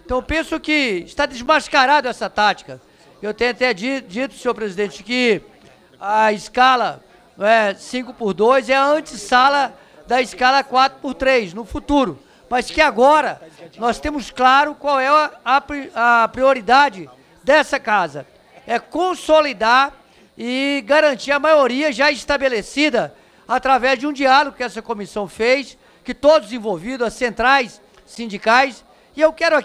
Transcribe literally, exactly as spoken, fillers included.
Então, eu penso que está desmascarado essa tática. Eu tenho até di- dito, senhor presidente, que a escala é, cinco por dois é a antessala da escala quatro por três no futuro. Mas que agora nós temos claro qual é a, a pri- a prioridade dessa casa. É consolidar e garantir a maioria já estabelecida através de um diálogo que essa comissão fez, que todos os envolvidos, as centrais sindicais, e eu quero aqui